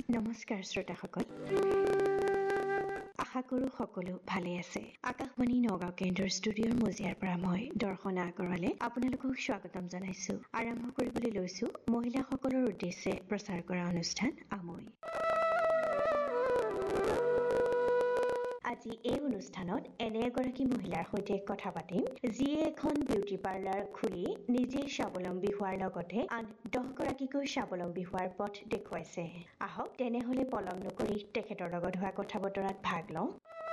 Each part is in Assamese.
নমস্কাৰ শ্ৰোতাসকল, আশা কৰোঁ সকলো ভালে আছে। আকাশবাণী নগাঁও কেন্দ্ৰৰ ষ্টুডিঅ'ৰ মজিয়াৰ পৰা মই দৰ্শনা আগৰৱালে আপোনালোকক স্বাগতম জনাইছো। আৰম্ভ কৰিবলৈ লৈছো মহিলাসকলৰ উদ্দেশ্যে প্ৰচাৰ কৰা অনুষ্ঠান আমৈ। আজি এই অনুষ্ঠানত এনে এগৰাকী মহিলাৰ সৈতে কথা পাতিম, যিয়ে এখন বিউটি পাৰ্লাৰ খুলি নিজে স্বাৱলম্বী হোৱাৰ লগতে আন 10 গৰাকীকৈ স্বাৱলম্বী হোৱাৰ পথ দেখুৱাইছে। আহক তেনেহলে পলম নকৰি তেখেতৰ লগত হোৱা কথা বতৰাত ভাগ লওঁ।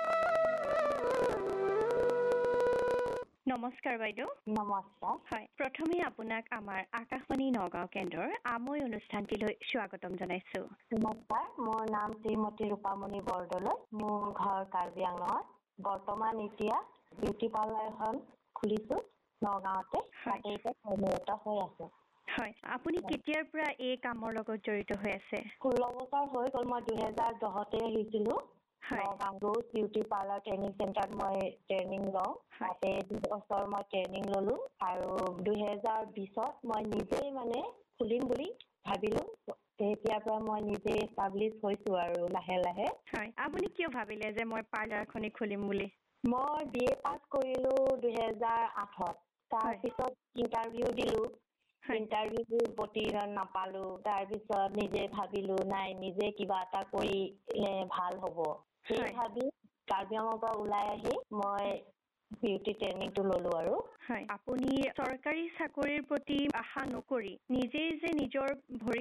নমস্কাৰ বাইদেউ। নমস্কাৰ। হয়, প্ৰথমে আপোনাক আমাৰ আকাশবাণী নগাঁও কেন্দ্ৰৰ আমৈ অনুষ্ঠানটিলৈ স্বাগতম জনাইছো। নমস্কাৰ, মোৰ নাম শ্ৰীমতী ৰূপামণি বৰদলৈ। মোৰ ঘৰ কাৰ্বি আংলঙত। বৰ্তমান এতিয়া বিউটি পাৰ্লাৰ এখন খুলিছো নগাঁৱতে। তাতে এতিয়া কৰ্মৰত হৈ আছো। হয়, আপুনি কেতিয়াৰ পৰা এই কামৰ লগত জড়িত হৈ আছে? 16 বছৰ হৈ গ'ল। মই 2010তে আহিছিলো Nagaon rose beauty parlour training চেণ্টাৰত মই ট্ৰেইনিং লওঁ। তাতে 2 বছৰ মই ট্ৰেইনিং ললো আৰু 2020ত মই নিজেই খুলিম বুলি ভাবিলো। তেতিয়াৰ পৰা মই নিজে এষ্টাব্লিছ হৈছো আৰু লাহে লাহে। হয়, আপুনি কিয় ভাবিলে যে মই পাৰ্লাৰখনি খুলিম বুলি? মই BA পাছ কৰিলো 2008ত। তাৰপিছত ইণ্টাৰভিউ দিলো। ইণ্টাৰভিউ প্ৰতিজন নাপালো। তাৰপিছত নিজে ভাবিলো নাই, নিজে কিবা এটা কৰিলে ভাল হ'ব। সেই ভাবি কাৰ্বি আংলঙৰ পৰা ওলাই আহি মই বিউটি ট্ৰেইনিংটো ললো আৰু। হয়, আপুনি চৰকাৰী চাকৰিৰ প্ৰতি আশা নকৰি নিজেই যে নিজৰ ভৰি